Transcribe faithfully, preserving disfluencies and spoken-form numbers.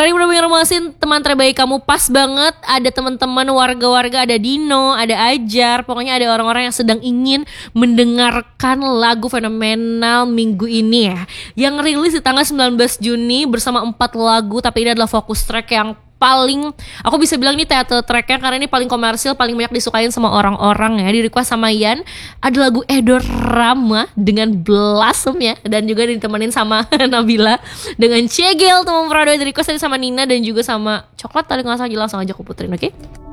Hari bener-bener ngemasin teman terbaik kamu pas banget. Ada teman-teman warga-warga, ada Dino, ada Ajar. Pokoknya ada orang-orang yang sedang ingin mendengarkan lagu fenomenal minggu ini ya, yang rilis di tanggal sembilan belas Juni bersama empat lagu. Tapi ini adalah fokus track yang paling, aku bisa bilang ini teater tracknya karena ini paling komersil, paling banyak disukain sama orang-orang ya. Di request sama Yan ada lagu Edo Rama dengan Blossom ya, dan juga ditemenin sama Nabila dengan Cegel. Teman Prado di request tadi sama Nina dan juga sama Coklat tadi nggak salah, langsung aja aku puterin, oke? Okay?